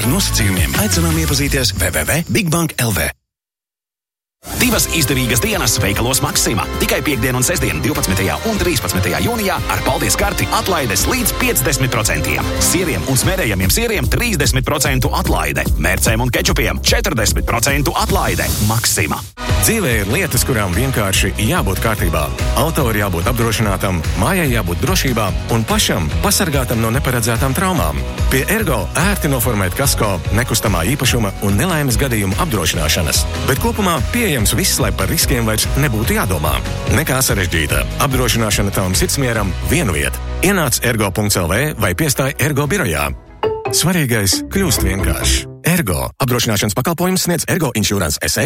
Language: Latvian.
par nosacījumiem aicinām iepazīties www.bigbank.lv. Divas izdevīgas dienas veikalos Maksima. Tikai piektdien un sestdien 12. un 13. jūnijā ar paldies karti atlaides līdz 50%. Sieriem un smērējamiem sieriem 30% atlaide. Mērcēm un kečupiem 40% atlaide. Maksima. Dzīvē ir lietas, kurām vienkārši jābūt kārtībā. Auto ir jābūt apdrošinātam, mājai jābūt drošībā un pašam pasargātam no neparedzētām traumām. Pie Ergo ērti noformēt kasko, nekustamā īpašuma un nelaimes gadījumu apdrošināšanas. Bet kopumā pieejams viss, lai par riskiem vairs nebūtu jādomā. Nekā sarežģīta. Apdrošināšana tavam sirdsmieram vienu vietu. Ienāc ergo.lv vai piestāj Ergo birojā. Svarīgais kļūst vienkāršs. Ergo apdrošināšanas pakalpojums sniedz Ergo Insurance SE